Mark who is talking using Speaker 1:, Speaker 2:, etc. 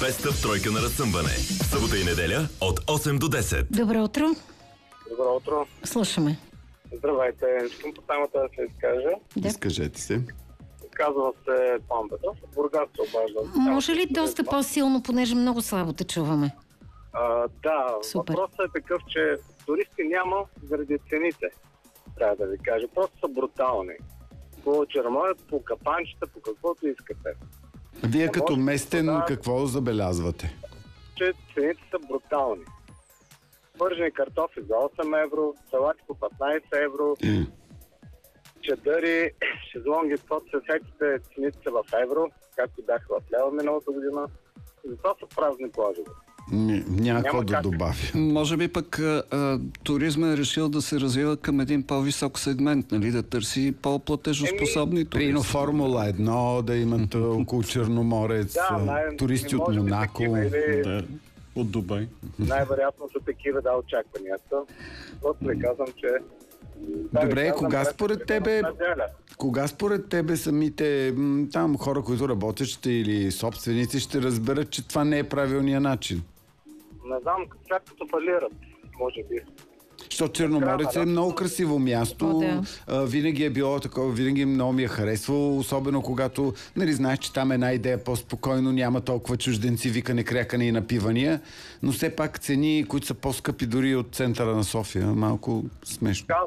Speaker 1: Беста в тройка на разсъмване. Събота и неделя от 8 до 10.
Speaker 2: Добро утро.
Speaker 3: Добро утро.
Speaker 2: Слушаме.
Speaker 3: Здравейте. Искам по темата да се изкажа.
Speaker 2: Да.
Speaker 4: Изкажете се.
Speaker 3: Казвам се Пан Петров. От Бургас се обаждам.
Speaker 2: Може ли доста по-силно, понеже много слабо те чуваме?
Speaker 3: Да,
Speaker 2: Супер.
Speaker 3: въпросът е такъв, че туристи няма заради цените. Трябва да ви кажа. Просто са брутални. По Черноморец, по капанчета, по каквото искате.
Speaker 4: Вие
Speaker 3: Не
Speaker 4: като
Speaker 3: може
Speaker 4: местен
Speaker 3: да-
Speaker 4: какво забелязвате?
Speaker 3: Че цените са брутални. Пържени картофи за 8 евро, салати по 15 евро, чадъри, шезлонги, каквото се сетите, цените са в евро, както бяха в лева миналата година. Затова са празни плажове.
Speaker 4: Няма какво
Speaker 3: Няма
Speaker 4: да
Speaker 3: как.
Speaker 4: добавя.
Speaker 5: Може би пък туризма е решил да се развива към един по-висок сегмент, нали, да търси по-платежоспособни туристи.
Speaker 4: Прино Формула 1 да имат около Черноморец, туристи от
Speaker 3: може би
Speaker 4: Монако.
Speaker 3: такива или
Speaker 5: Да, от Дубай.
Speaker 3: най-вероятно са такива очакванията. Просто ви казвам, че...
Speaker 4: Добре,
Speaker 3: ви казвам,
Speaker 4: кога
Speaker 3: през
Speaker 4: според тебе-
Speaker 3: неделя.
Speaker 4: Кога според тебе самите там хора, които работят ще, или собственици ще разберат, че това не е правилният начин?
Speaker 3: Не знам, след като фалират, може би.
Speaker 4: Защото Черноморец е много красиво място.
Speaker 2: О, да.
Speaker 4: Винаги е било такова, винаги много ми е харесвало, особено когато, нали, знаеш, че там една идея по-спокойно, няма толкова чужденци, викане, крякане и напивания, но все пак цени, които са по-скъпи дори от центъра на София. Малко смешно.